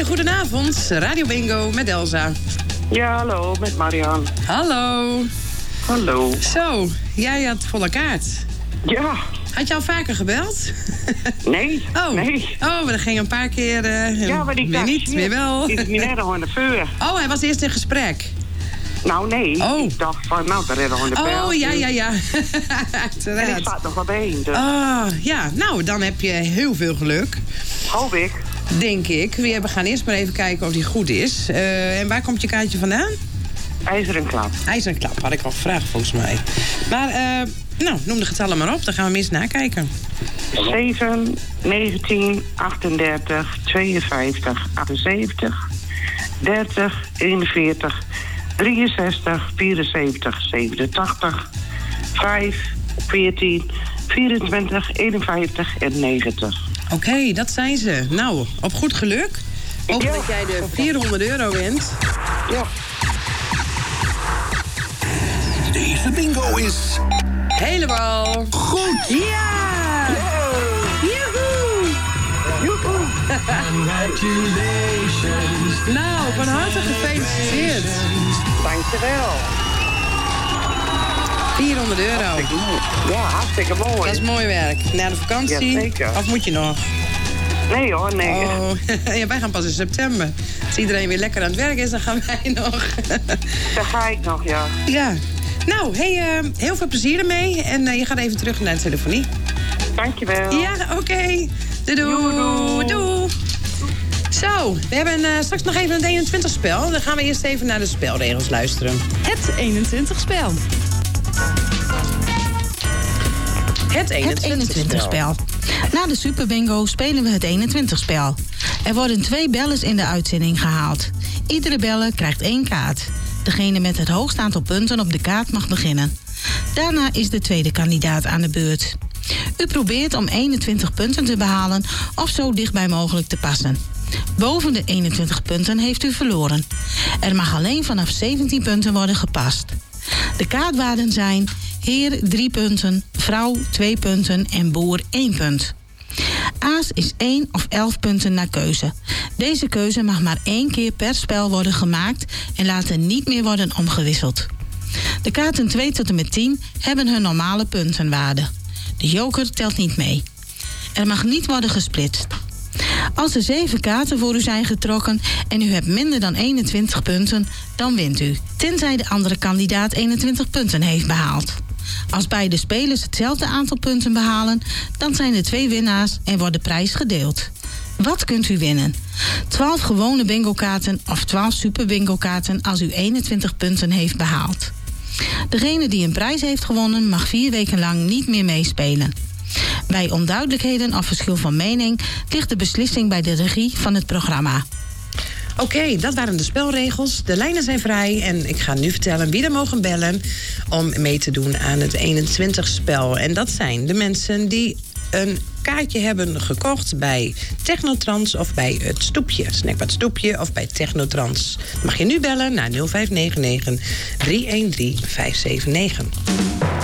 goedenavond. Radio Bingo met Elsa. Ja, hallo, met Marian. Hallo. Hallo. Zo, jij had volle kaart. Ja. Had je al vaker gebeld? Nee. Oh, nee. Oh, maar dat ging een paar keer. Ja, maar ik weer dacht, niet, weer wel. Is het niet net gewoon de vuur? Oh, hij was eerst in gesprek. Nou, nee. Oh. Ik dacht van, nou, daar redden we gewoon de pijl. Oh, ja. En ik sta nog wel bij. Dus. Oh, ja. Nou, dan heb je heel veel geluk. Hoop ik. Denk ik. We gaan eerst maar even kijken of die goed is. En waar komt je kaartje vandaan? IJzeren Klap. IJzeren Klap, had ik al gevraagd volgens mij. Maar, nou, noem de getallen maar op. Dan gaan we eens nakijken. 7, 19, 38, 52, 78, 30, 41, 63, 74, 87, 5, 14, 24, 51 en 90. Oké, dat zijn ze. Nou, op goed geluk. Hoop dat jij de €400 wint. Ja. Deze bingo is... Helemaal goed. Ja! Joehoe! Joehoe! Congratulations. Nou, van harte gefeliciteerd. Dankjewel. €400. Ja, hartstikke mooi. Dat is mooi werk. Na de vakantie? Ja, zeker. Of moet je nog? Nee hoor, nee. Oh, ja, wij gaan pas in september. Als iedereen weer lekker aan het werk is, dan gaan wij nog. Daar ga ik nog, ja. Ja. Nou, hey, heel veel plezier ermee. En je gaat even terug naar de telefonie. Dankjewel. Ja, oké. Doei. Doei. Zo, we hebben straks nog even het 21-spel. Dan gaan we eerst even naar de spelregels luisteren. Het 21-spel. Het 21-spel. Na de Super Bingo spelen we het 21-spel. Er worden 2 bellers in de uitzending gehaald. Iedere beller krijgt 1 kaart. Degene met het hoogste aantal punten op de kaart mag beginnen. Daarna is de tweede kandidaat aan de beurt. U probeert om 21 punten te behalen of zo dichtbij mogelijk te passen. Boven de 21 punten heeft u verloren. Er mag alleen vanaf 17 punten worden gepast. De kaartwaarden zijn heer 3 punten, vrouw 2 punten en boer 1 punt. Aas is 1 of 11 punten naar keuze. Deze keuze mag maar 1 keer per spel worden gemaakt en later niet meer worden omgewisseld. De kaarten 2 tot en met 10 hebben hun normale puntenwaarde. De joker telt niet mee. Er mag niet worden gesplitst. Als er 7 kaarten voor u zijn getrokken en u hebt minder dan 21 punten, dan wint u. Tenzij de andere kandidaat 21 punten heeft behaald. Als beide spelers hetzelfde aantal punten behalen, dan zijn er 2 winnaars en wordt de prijs gedeeld. Wat kunt u winnen? 12 gewone bingo-kaarten of 12 super bingo-kaarten als u 21 punten heeft behaald. Degene die een prijs heeft gewonnen mag 4 weken lang niet meer meespelen. Bij onduidelijkheden of verschil van mening ligt de beslissing bij de regie van het programma. Oké, dat waren de spelregels. De lijnen zijn vrij en ik ga nu vertellen wie er mogen bellen om mee te doen aan het 21-spel. En dat zijn de mensen die een kaartje hebben gekocht bij Technotrans of bij het Stoepje. Snackbar Stoepje of bij Technotrans. Mag je nu bellen naar 0599 313 579.